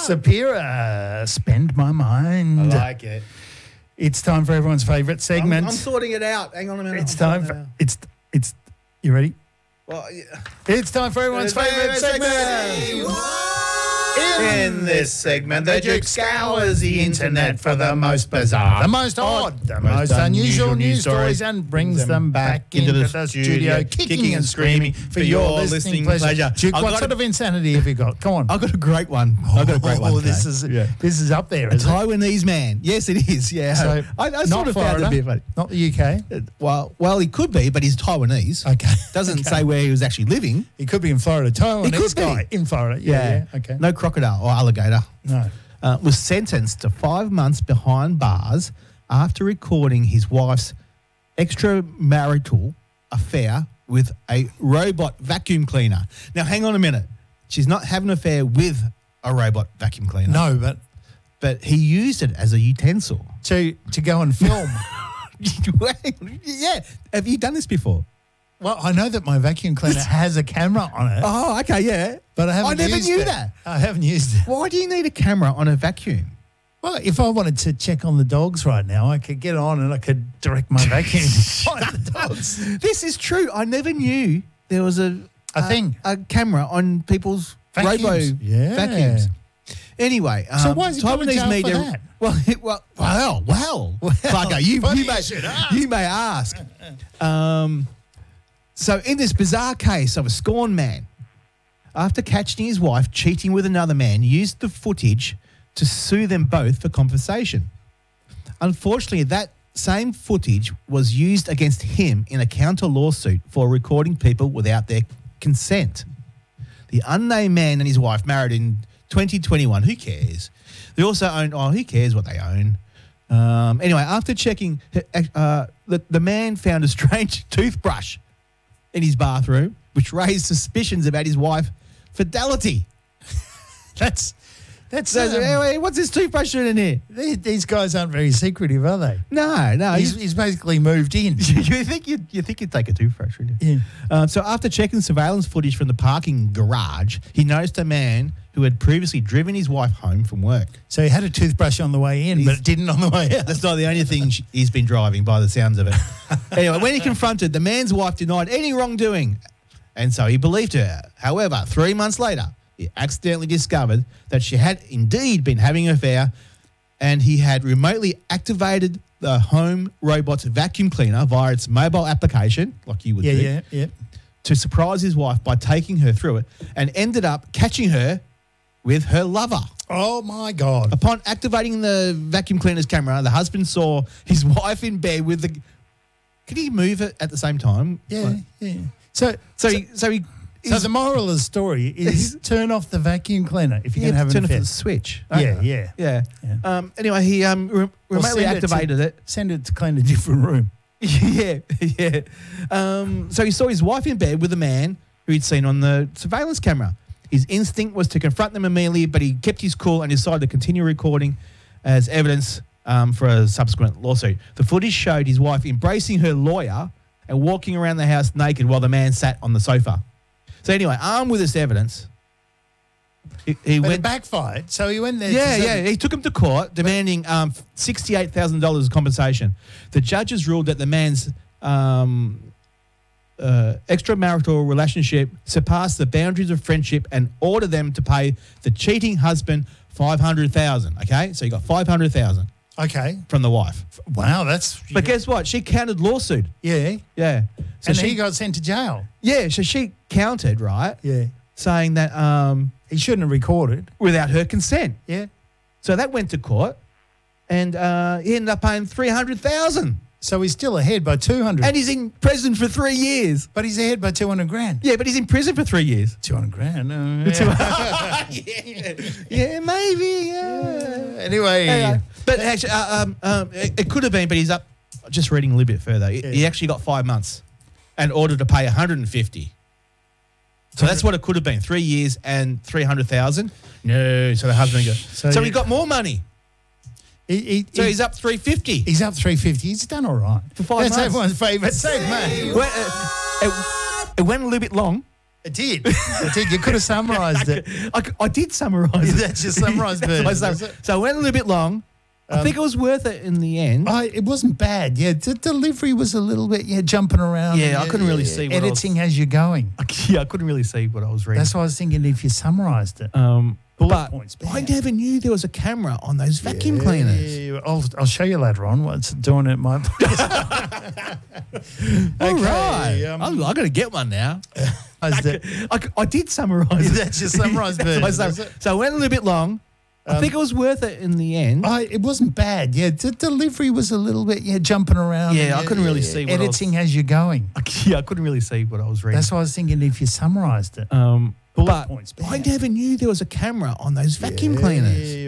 Sapira, Spend My Mind. I like it. It's time for everyone's favourite segment. I'm sorting it out. Hang on a minute. It's time for you ready? Well, yeah. It's time for everyone's favourite segment. In this segment, the Duke scours the internet for the most bizarre, The most odd, the most unusual news stories and brings them back into the studio, kicking and screaming for your listening pleasure. Duke, what sort of insanity have you got? Come on. I've got a great one. This is up there, A isn't it? Taiwanese man. Yes, it is. Yeah. So, I sort of found it a bit funny. Not the UK. Well, he could be, but he's Taiwanese. Okay. Doesn't say where he was actually living. He could be in Florida. Taiwanese He could guy be. in Florida. Yeah. Okay. No crocodile or alligator. No. Was sentenced to 5 months behind bars after recording his wife's extramarital affair with a robot vacuum cleaner. Now, hang on a minute. She's not having an affair with a robot vacuum cleaner. No, But he used it as a utensil. to go and film. Yeah. Have you done this before? Well, I know that my vacuum cleaner has a camera on it, Oh, okay, yeah. but I haven't never used knew it. that. I haven't used it. Why do you need a camera on a vacuum? Well, if I wanted to check on the dogs right now, I could get on and I could direct my vacuum to find the dogs. This is true. I never knew there was a camera on people's Vacuums. vacuums. Anyway, So why is he going to jail for that? Well, Clarko, you may ask. So in this bizarre case of a scorned man, after catching his wife cheating with another man, used the footage to sue them both for compensation. Unfortunately, that same footage was used against him in a counter lawsuit for recording people without their consent. The unnamed man and his wife married in 2021. Who cares? They also own, who cares what they own? Anyway, after checking, the man found a strange toothbrush in his bathroom, which raised suspicions about his wife fidelity. That's Anyway, what's this toothbrush doing in here? these guys aren't very secretive, are they? No. He's basically moved in. you think you'd take a toothbrush, wouldn't you? Yeah. So after checking surveillance footage from the parking garage, he noticed a man who had previously driven his wife home from work. So he had a toothbrush on the way in, but it didn't on the way out. That's not the only thing he's been driving by the sounds of it. Anyway, when he confronted, the man's wife denied any wrongdoing, and so he believed her. However, 3 months later, he accidentally discovered that she had indeed been having an affair, and he had remotely activated the home robot's vacuum cleaner via its mobile application, like you would do, Yeah. to surprise his wife by taking her through it, and ended up catching her with her lover. Oh, my God. Upon activating the vacuum cleaner's camera, the husband saw his wife in bed with the... Could he move it at the same time? Yeah. So the moral of the story is turn off the vacuum cleaner if you're going to have an turn affair. off the switch. Yeah. Anyway, he remotely activated it. Send it to clean a different room. Yeah. So he saw his wife in bed with a man who he'd seen on the surveillance camera. His instinct was to confront them immediately, but he kept his cool and decided to continue recording as evidence for a subsequent lawsuit. The footage showed his wife embracing her lawyer and walking around the house naked while the man sat on the sofa. So anyway, armed with this evidence, he But went... it backfired, so he went there. He took him to court, demanding $68,000 compensation. The judges ruled that the man's extramarital relationship surpassed the boundaries of friendship and ordered them to pay the cheating husband $500,000. Okay, so you got $500,000 Okay. from the wife. Wow, that's... But guess what? She countered lawsuit. Yeah. Yeah. So And she he got sent to jail. Yeah. So she countered, right? Yeah. Saying that He shouldn't have recorded. without her consent. Yeah. So that went to court, and he ended up paying $300,000. So he's still ahead by 200. And he's in prison for 3 years. But he's ahead by 200 grand. Yeah, but he's in prison for 3 years. 200 grand. Yeah, maybe. Yeah. Anyway. But actually, it could have been. But he's up. Just reading a little bit further. He actually got 5 months, and ordered to pay $150,000. So that's what it could have been: 3 years and $300,000. No, so the husband got. So he got more money. He's up $350,000. He's up $350,000. He's done all right. For 5 months. That's everyone's favourite segment. It went a little bit long. It did. It did. You could have summarised it. I did summarise it. That's your summarised version. So I went a little bit long. I think it was worth it in the end. It wasn't bad. Yeah, the delivery was a little bit, jumping around. Yeah, I couldn't really see what editing as you're going. Yeah, I couldn't really see what I was reading. That's why I was thinking if you summarised it. But points, I never knew there was a camera on those vacuum cleaners. Yeah, I'll show you later on what's doing it at my place. All right. I got to get one now. I did summarise it. That's your summarised version. So I went a little bit long. I think it was worth it in the end. It wasn't bad. Yeah, the delivery was a little bit, jumping around. Yeah, I couldn't really see what editing as you're going. Yeah, I couldn't really see what I was reading. That's why I was thinking if you summarised it. But I never knew there was a camera on those vacuum cleaners.